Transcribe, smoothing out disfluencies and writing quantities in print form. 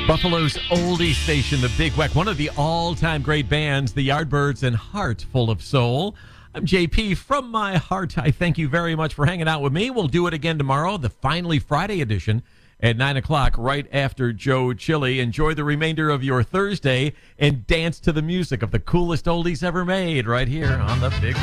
Buffalo's oldie station, the Big Weck, one of the all-time great bands, the Yardbirds and Heart Full of Soul. I'm JP from my heart. I thank you very much for hanging out with me. We'll do it again tomorrow, the Finally Friday edition at 9 o'clock, right after Joe Chili. Enjoy the remainder of your Thursday and dance to the music of the coolest oldies ever made right here on the Big Weck.